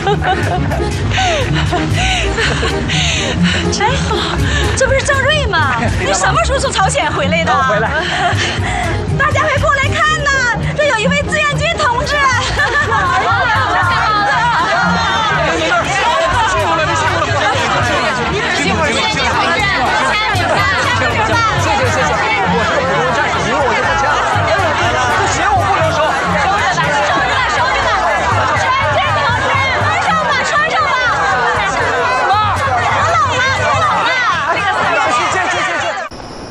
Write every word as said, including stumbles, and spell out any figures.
哎，这不是郑瑞吗？你什么时候从朝鲜回来的？ 回来。